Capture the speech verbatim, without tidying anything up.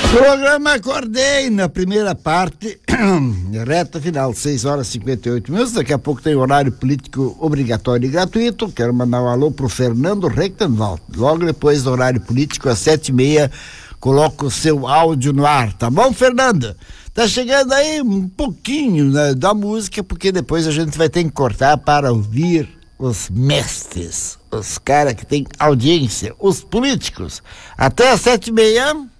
Programa Acordei na primeira parte, reta final, seis horas e cinquenta e oito minutos. Daqui a pouco tem horário político obrigatório e gratuito. Quero mandar um alô pro Fernando Rechtenwald. Logo depois do horário político, às sete e meia, coloca o seu áudio no ar, tá bom, Fernando? Tá chegando aí um pouquinho, né, da música, porque depois a gente vai ter que cortar para ouvir os mestres, os caras que têm audiência, os políticos. Até às sete e meia.